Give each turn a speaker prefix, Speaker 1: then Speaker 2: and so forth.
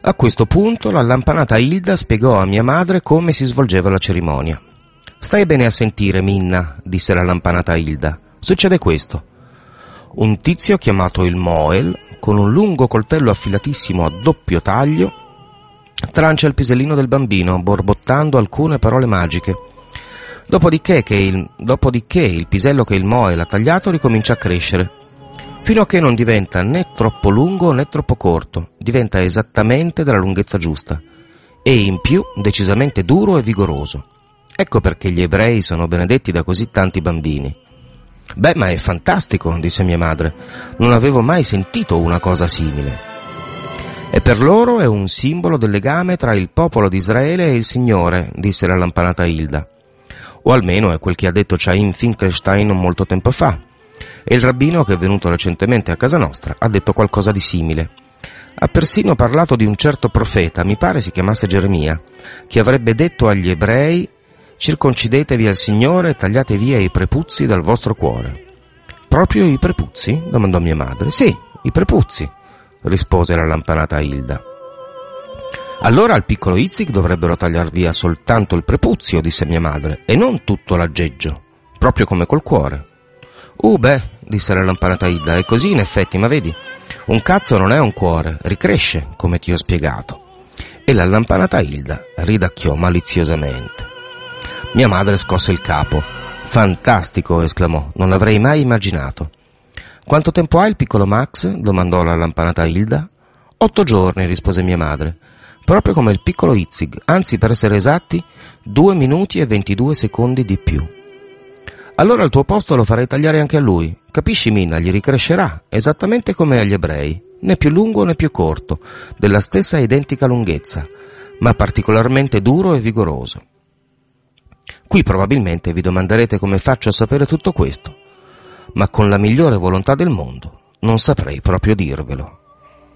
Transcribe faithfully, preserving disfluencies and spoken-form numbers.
Speaker 1: A questo punto la lampanata Hilda spiegò a mia madre come si svolgeva la cerimonia. «Stai bene a sentire, Minna», disse la lampanata Hilda. «Succede questo. Un tizio chiamato il Moel, con un lungo coltello affilatissimo a doppio taglio, trancia il pisellino del bambino, borbottando alcune parole magiche. Dopodiché, che il, dopodiché il pisello che il Moel ha tagliato ricomincia a crescere, fino a che non diventa né troppo lungo né troppo corto, diventa esattamente della lunghezza giusta, e in più decisamente duro e vigoroso. Ecco perché gli ebrei sono benedetti da così tanti bambini». «Beh, ma è fantastico», disse mia madre. «Non avevo mai sentito una cosa simile». «E per loro è un simbolo del legame tra il popolo di Israele e il Signore», disse la lampanata Hilda. «O almeno è quel che ha detto Chaim Finkelstein molto tempo fa. E il rabbino che è venuto recentemente a casa nostra ha detto qualcosa di simile. Ha persino parlato di un certo profeta, mi pare si chiamasse Geremia, che avrebbe detto agli ebrei: circoncidetevi al Signore e tagliate via i prepuzzi dal vostro cuore». «Proprio i prepuzzi?» domandò mia madre. «Sì, i prepuzzi», rispose la lampanata Hilda. «Allora al piccolo Itzik dovrebbero tagliar via soltanto il prepuzio», disse mia madre, «e non tutto l'aggeggio, proprio come col cuore». «Uh, beh», disse la lampanata Hilda, «è così in effetti, ma vedi, un cazzo non è un cuore, ricresce, come ti ho spiegato». E la lampanata Hilda ridacchiò maliziosamente. Mia madre scosse il capo. «Fantastico», esclamò, «non l'avrei mai immaginato». «Quanto tempo ha il piccolo Max?» domandò la lampanata Hilda. «Otto giorni», rispose mia madre, «proprio come il piccolo Itzig, anzi per essere esatti, due minuti e ventidue secondi di più». «Allora al tuo posto lo farei tagliare anche a lui. Capisci, Minna, gli ricrescerà, esattamente come agli ebrei, né più lungo né più corto, della stessa identica lunghezza, ma particolarmente duro e vigoroso». Qui probabilmente vi domanderete come faccio a sapere tutto questo, ma con la migliore volontà del mondo non saprei proprio dirvelo.